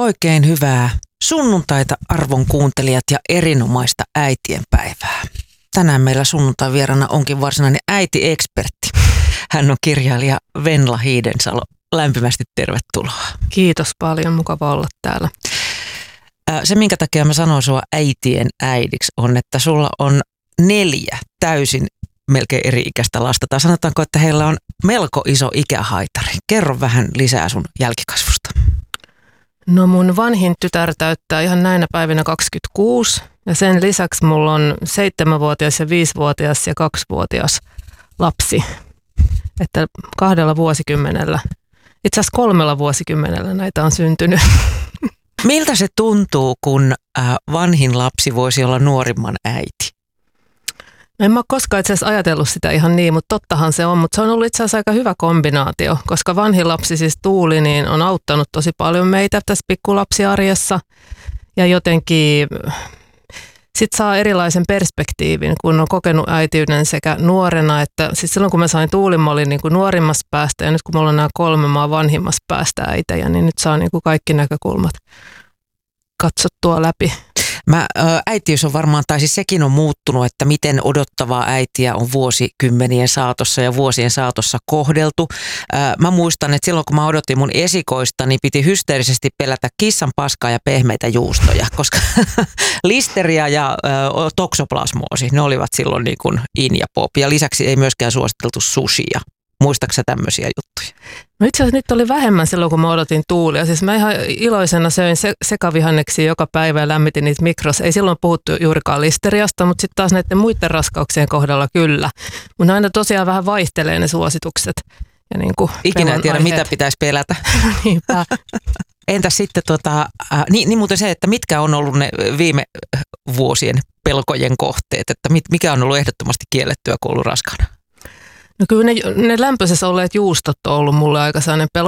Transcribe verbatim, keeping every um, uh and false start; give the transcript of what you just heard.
Oikein hyvää sunnuntaita arvon kuuntelijat ja erinomaista äitienpäivää. Tänään meillä sunnuntai vierana onkin varsinainen äitiekspertti. Hän on kirjailija Venla Hiidensalo. Lämpimästi tervetuloa. Kiitos paljon, mukava olla täällä. Se, minkä takia mä sanon sua äitien äidiksi, on, että sulla on neljä täysin melkein eri-ikäistä lasta. Tai sanotaanko, että heillä on melko iso ikähaitari. Kerro vähän lisää sun jälkikasvusta. No mun vanhin tytär täyttää ihan näinä päivinä kaksikymmentäkuusi ja sen lisäksi mulla on seitsemänvuotias ja viisivuotias ja kaksivuotias lapsi. Että kahdella vuosikymmenellä, itse asiassa kolmella vuosikymmenellä näitä on syntynyt. Miltä se tuntuu, kun vanhin lapsi voisi olla nuorimman äiti? En mä ole koskaan itse asiassa ajatellut sitä ihan niin, mutta tottahan se on. Mutta se on ollut itse asiassa aika hyvä kombinaatio, koska vanhin lapsi siis Tuuli niin on auttanut tosi paljon meitä tässä pikkulapsiarjessa. Ja jotenkin sitten saa erilaisen perspektiivin, kun on kokenut äitiyden sekä nuorena, että siis silloin kun mä sain Tuulin, mä olin niin kuin nuorimmassa päästä ja nyt kun mulla on nämä kolme, mä oon vanhimmassa päästä äitejä, niin nyt saa niin kuin kaikki näkökulmat katsottua läpi. Mä, äitiys on varmaan, tai siis sekin on muuttunut, että miten odottavaa äitiä on vuosikymmenien saatossa ja vuosien saatossa kohdeltu. Mä muistan, että silloin kun mä odotin mun esikoista, niin piti hysteerisesti pelätä kissan paskaa ja pehmeitä juustoja, koska listeria ja toksoplasmoosi, ne olivat silloin niin kuin in ja pop. Ja lisäksi ei myöskään suositeltu sushia. Muistatko sä tämmöisiä juttuja? No itse asiassa nyt oli vähemmän silloin, kun mä odotin Tuulia. Siis mä ihan iloisena söin se, sekavihanneksia joka päivä ja lämmitin niitä mikros. Ei silloin puhuttu juurikaan listeriasta, mutta sitten taas näiden muiden raskauksien kohdalla kyllä. Mutta aina tosiaan vähän vaihtelee ne suositukset. Ja niin kuin ikinä en tiedä, mitä pitäisi pelätä. Niinpä. Entäs sitten, tota, äh, niin, niin muuten se, että mitkä on ollut ne viime vuosien pelkojen kohteet, että mit, mikä on ollut ehdottomasti kiellettyä, kun ollut raskaana? No kyllä ne, ne lämpöisessä olleet juustot on ollut mulle aika sellainen pelo.